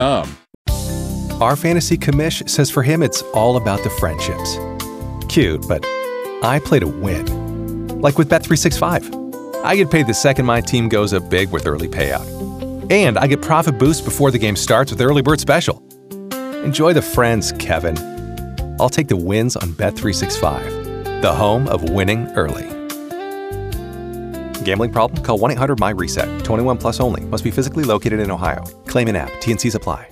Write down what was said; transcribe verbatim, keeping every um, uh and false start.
Um. Our fantasy commish says for him it's all about the friendships. Cute, but I play to win. Like with Bet three sixty-five. I get paid the second my team goes up big with early payout. And I get profit boost before the game starts with Early Bird Special. Enjoy the friends, Kevin. I'll take the wins on Bet three sixty-five, the home of winning early. Gambling problem? Call one eight hundred M Y RESET. twenty-one plus only. Must be physically located in Ohio. Claim in app. T N Cs apply.